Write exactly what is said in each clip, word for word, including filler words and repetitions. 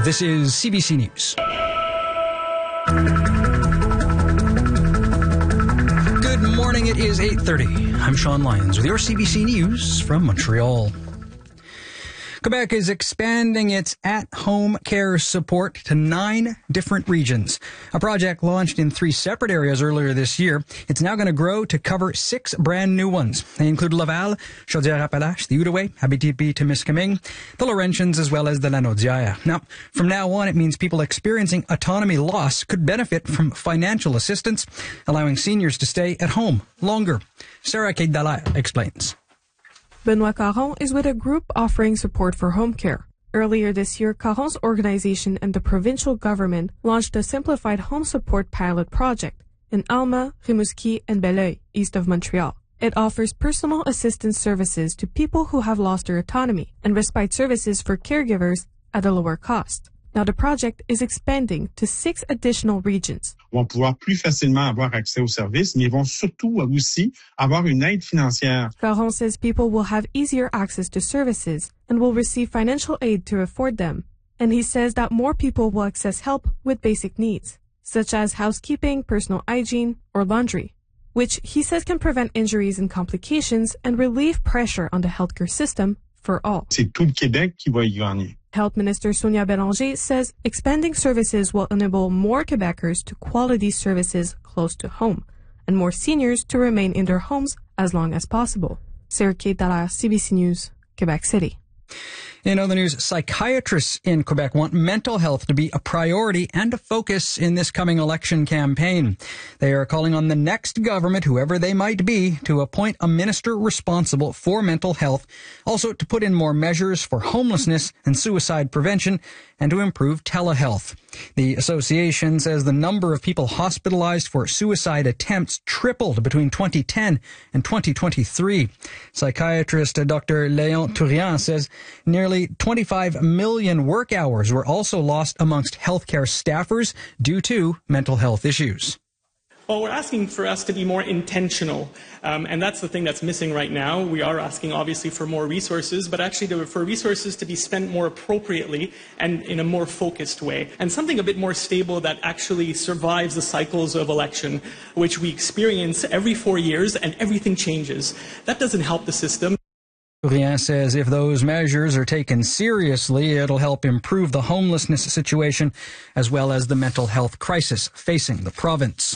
This is C B C News. Good morning, it is eight thirty. I'm Sean Lyons with your C B C News from Montreal. Quebec is expanding its at-home care support to nine different regions. A project launched in three separate areas earlier this year. It's now going to grow to cover six brand new ones. They include Laval, Chaudière-Appalaches, the Outaouais, Abitibi-Témiscamingue, the Laurentians, as well as the Lanaudière. Now, from now on, it means people experiencing autonomy loss could benefit from financial assistance, allowing seniors to stay at home longer. Sarah Kate Dallaire explains. Benoit Caron is with a group offering support for home care. Earlier this year, Caron's organization and the provincial government launched a simplified home support pilot project in Alma, Rimouski, and Belleuil, east of Montreal. It offers personal assistance services to people who have lost their autonomy and respite services for caregivers at a lower cost. Now the project is expanding to six additional regions. Vont pouvoir plus facilement avoir accès aux services, mais vont surtout aussi avoir une aide financière. Caron says people will have easier access to services and will receive financial aid to afford them. And he says that more people will access help with basic needs, such as housekeeping, personal hygiene, or laundry, which he says can prevent injuries and complications and relieve pressure on the healthcare system for all. C'est tout le Québec qui va y gagner. Health Minister Sonia Bélanger says expanding services will enable more Quebecers to quality services close to home and more seniors to remain in their homes as long as possible. Sarah Kate Dallaire, C B C News, Quebec City. In other news, psychiatrists in Quebec want mental health to be a priority and a focus in this coming election campaign. They are calling on the next government, whoever they might be, to appoint a minister responsible for mental health, also to put in more measures for homelessness and suicide prevention, and to improve telehealth. The association says the number of people hospitalized for suicide attempts tripled between twenty ten and twenty twenty-three. Psychiatrist Doctor Léon Tourian says nearly twenty-five million work hours were also lost amongst healthcare staffers due to mental health issues. Well, we're asking for us to be more intentional, um, and that's the thing that's missing right now. We are asking, obviously, for more resources, but actually to, for resources to be spent more appropriately and in a more focused way, and something a bit more stable that actually survives the cycles of election, which we experience every four years, and everything changes. That doesn't help the system. Tourian says if those measures are taken seriously, it'll help improve the homelessness situation as well as the mental health crisis facing the province.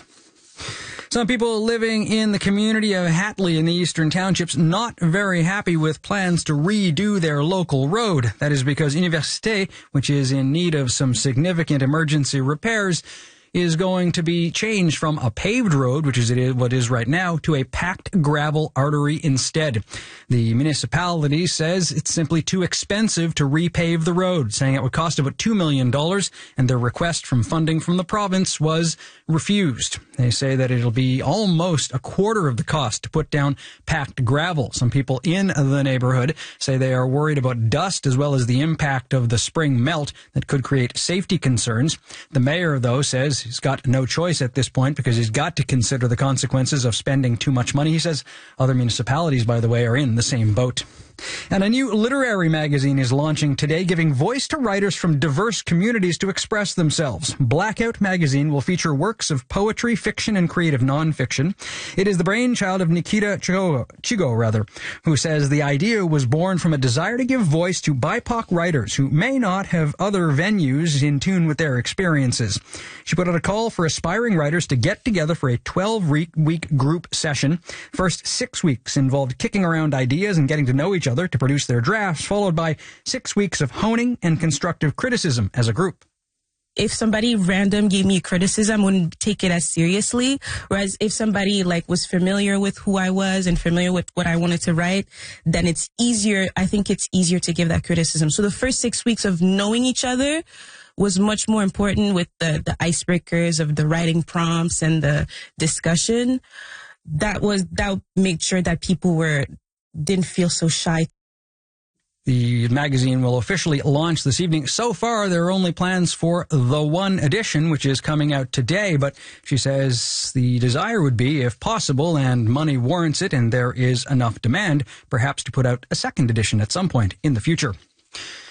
Some people living in the community of Hatley in the Eastern Townships not very happy with plans to redo their local road. That is because Université, which is in need of some significant emergency repairs, is going to be changed from a paved road, which is what it is right now, to a packed gravel artery instead. The municipality says it's simply too expensive to repave the road, saying it would cost about two million dollars, and their request from funding from the province was refused. They say that it'll be almost a quarter of the cost to put down packed gravel. Some people in the neighborhood say they are worried about dust as well as the impact of the spring melt that could create safety concerns. The mayor, though, says he's got no choice at this point because he's got to consider the consequences of spending too much money. He says other municipalities, by the way, are in the same boat. And a new literary magazine is launching today, giving voice to writers from diverse communities to express themselves. Blackout magazine will feature works of poetry, fiction, and creative nonfiction. It is the brainchild of Nikita Chigo, Chigo rather, who says the idea was born from a desire to give voice to B I P O C writers who may not have other venues in tune with their experiences. She put out a call for aspiring writers to get together for a twelve-week group session. First six weeks involved kicking around ideas and getting to know each other to produce their drafts, followed by six weeks of honing and constructive criticism as a group. If somebody random gave me criticism, I wouldn't take it as seriously. Whereas if somebody like was familiar with who I was and familiar with what I wanted to write, then it's easier. I think it's easier to give that criticism. So the first six weeks of knowing each other was much more important with the, the icebreakers of the writing prompts and the discussion. That was, that made sure that people were, didn't feel so shy. The magazine will officially launch this evening. So far, there are only plans for the one edition, which is coming out today. But she says the desire would be, if possible, and money warrants it, and there is enough demand, perhaps to put out a second edition at some point in the future.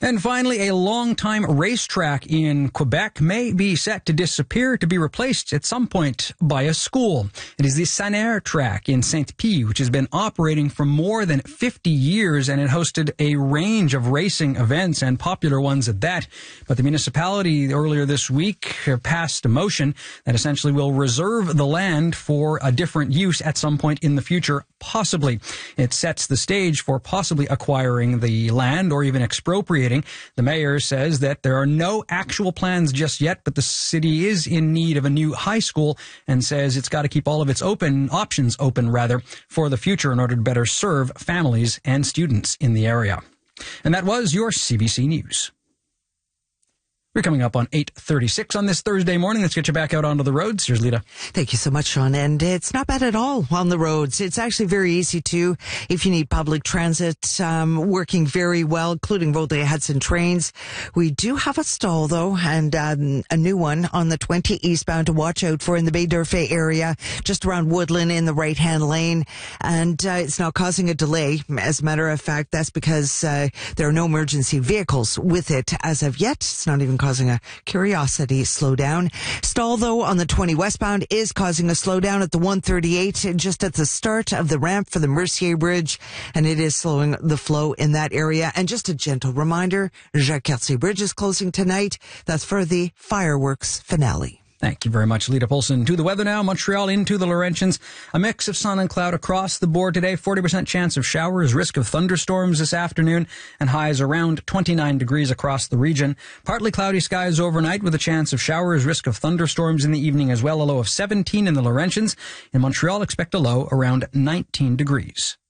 And finally, a long-time racetrack in Quebec may be set to disappear to be replaced at some point by a school. It is the Sanair track in Saint-Pie, which has been operating for more than fifty years, and it hosted a range of racing events and popular ones at that. But the municipality earlier this week passed a motion that essentially will reserve the land for a different use at some point in the future, possibly. It sets the stage for possibly acquiring the land or even expropriating. The mayor says that there are no actual plans just yet, but the city is in need of a new high school and says it's got to keep all of its open options open, rather, for the future in order to better serve families and students in the area. And that was your C B C News. We're coming up on eight thirty-six on this Thursday morning. Let's get you back out onto the roads. Here's Lita. Thank you so much, Sean. And it's not bad at all on the roads. It's actually very easy too if you need public transit, um, working very well, including both the Hudson trains. We do have a stall though, and um, a new one on the twenty eastbound to watch out for in the Bay d'Urfé area, just around Woodland in the right-hand lane. And uh, it's not causing a delay. As a matter of fact, that's because uh, there are no emergency vehicles with it as of yet. It's not even causing a curiosity slowdown. Stall, though, on the twenty westbound is causing a slowdown at the one thirty-eight, just at the start of the ramp for the Mercier Bridge, and it is slowing the flow in that area. And just a gentle reminder, Jacques-Cartier Bridge is closing tonight. That's for the fireworks finale. Thank you very much, Lita Polson. To the weather now, Montreal into the Laurentians. A mix of sun and cloud across the board today. forty percent chance of showers, risk of thunderstorms this afternoon, and highs around twenty-nine degrees across the region. Partly cloudy skies overnight with a chance of showers, risk of thunderstorms in the evening as well. A low of seventeen in the Laurentians. In Montreal, expect a low around nineteen degrees.